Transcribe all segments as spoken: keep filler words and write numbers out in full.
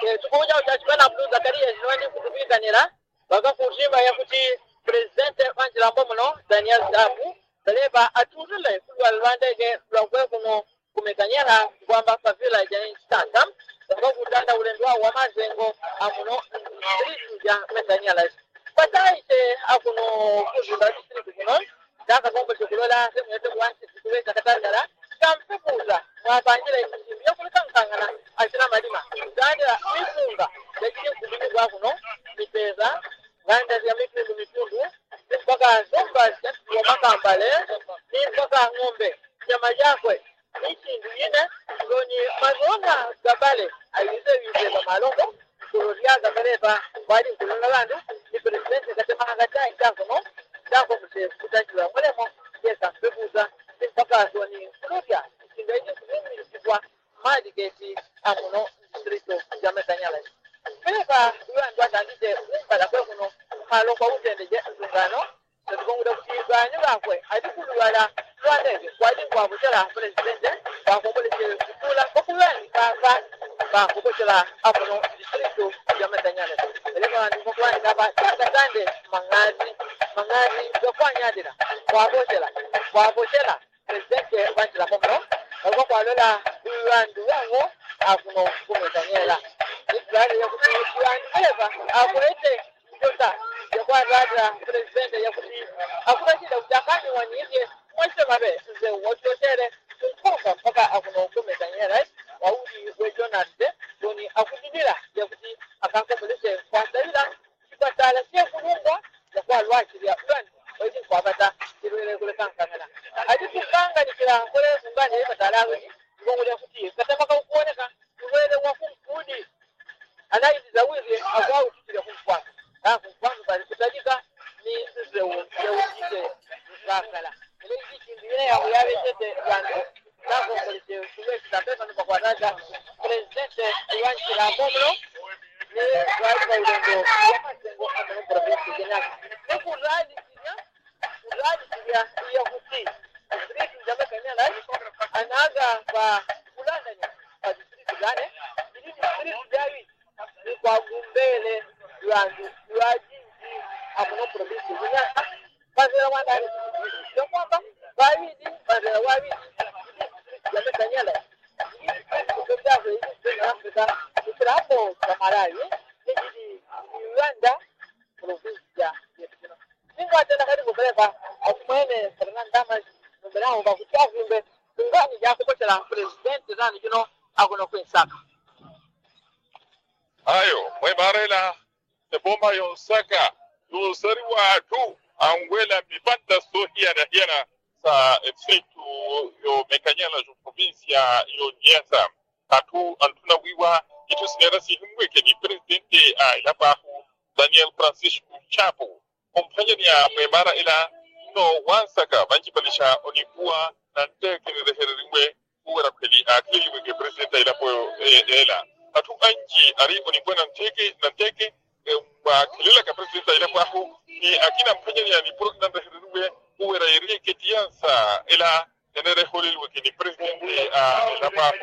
tukuja utachibana Abdul Zakaria jinwani kutubikanira baka kujiba ya kuti president Angela Mbomono Daniel Zabu Taleba atuzule kwa Rwandege lwa kuno kumekanyera kwamba favila ya instanta baka kutanda ulendo wa mazengo amuno district ya Metanyala pataite akuno kuzula district kuno daka kombo chokulola semete kwanti kuweza katandara kamfukuza mwabanjira ikintu yokulikankangana ashira malima ndanda mifunga yakini kubinirwa kuno mipeza nganda ya mifungu mifungu mpaka zomba ya makambale mpaka ng'ombe nyama yakwe ikintu yine ngoni mazona gabale alize yize malongo kurudia gabereba bali kulala bandu ni president katema ngata ingakono ndako mse kutajwa mulemo yesa bebuza mpaka zoni kurudia kingaje kubini kwa mali geti amuno distrito ya Metanyala Peka yuandwa tandite mbala kwe kuno malongo utendeje ngano tukonguda kutibanya bakwe adikuluwala twandege kwadi kwa butela president bakoboleke kula kokulani kaka bakobochela amuno distrito ya Metanyala elema ndiko kwani kaba takatande mangazi mangazi yokwanyadira kwa bochela kwa bochela president Angela Mbomono alikuwa kwa lola ulandu wango akuno kumetanyela Israeli ya kutuwani eva akwete jota ya kwa dada president ya kuti akuna shida utakani wanyije mwache mabe nze wototere kumfunga mpaka akuno kumetanyela waudi we Jonathan doni akudibira ya kuti akankombolese kwa dalila kipatala siya kulungwa ya kwa lwachi ya ulandu waidi kwa bata kirwele kule kankangana adikukanga nikila kule fungani ya patalawe ngongo ya kuti katamaka ukuoneka kirwele wakumfudi anaizi za wizi agwao tutile kumfwanga haa kumfwanga bali kutajika ni sizewu ya ujite mkakala ile hizi chindine ya uyawe jete yandu nako mbalise kuwe kitapeka nupa kwa raja presidente Angela Mbomono ni waiza ulengo ya mazengo ameno provinsi jenyaka neku radi kinya radi kinya iya kuti district ya Metanyala anaga kwa kulandanya kwa district gane ili district jawi ni kwa gumbele yuandu yuajinji amuno provinsi jenyaka bazera wandani yo kwamba wawidi bazera wawidi ya Metanyala kutoka hivi tena Afrika hapo Kamarawi nijidi Uganda provinsi ya Yemen ningo tena kadi kubereka akumene Fernanda Mas mbelao bakutya vimbe ngani yako botela president nani kino akono kwensaka ayo mwe barela te bomba yo saka yo sari watu angwela bibanda sohia na hiana sa efetu yo Metanyala jo provincia yo Niasa atu antuna wiwa itu sinera si himwe ke ni presidente a yabahu Daniel Francisco Chapo kompanya ya mwemara ila no wansaka banji balisha onipua nante kini reherimwe uwera kweli akili weke presidente ila po ela atu anji ari onipua nanteke nanteke wa kilila ka presidente ila po ni akina mpanya ya ni pro nante reherimwe uwera iri ketiansa ila enere holil weke ni presidente a ila po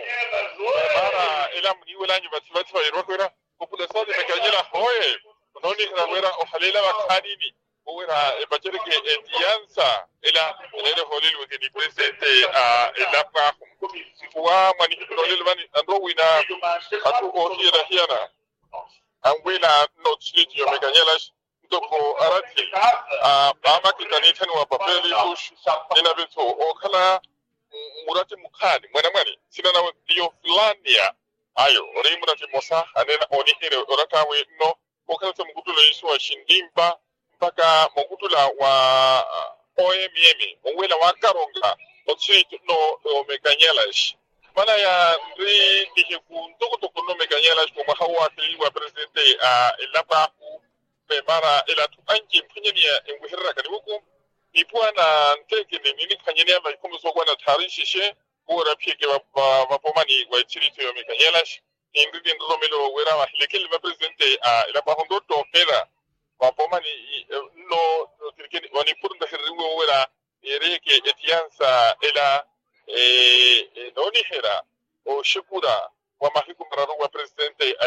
bara ila mni wala nyi batibati wa irokwera população de Metanyala hoye noni hrawera o halela wa kanini uwera bajereke etiansa ila enere holil weke ni presidente a ila po wa mani holil mani andro wina atu o hiera hiana angwela no street yo Metanyala doko arati a bama kitani tanwa papeli push ina beto o kala murati mukani mwana mwani sina na dio Finlandia ayo ori murati mosa anena oni ere oratawe no okata mugutula iswa shindimba mpaka mugutula wa O M M mwela wa karonga otsi no Metanyala mana ya ndi dije ku ndoko toko no Metanyala ko hawa tili wa presidente a elapa be mara ela tu anji mpanyania engwihira kadibuku ni puana nteke ni nini kanyenia ba komo so kwana tarin shishe ora pieke wa wapomani wa chirito yo Metanyala ni ngidi ndromelo wera wa lekeli ba presidente a ela ba hondo to fera wapomani no kirikeni wani purunda hirriwo wera ereke etiansa ela e noni hera o shukura wa mahiku mraro wa presidente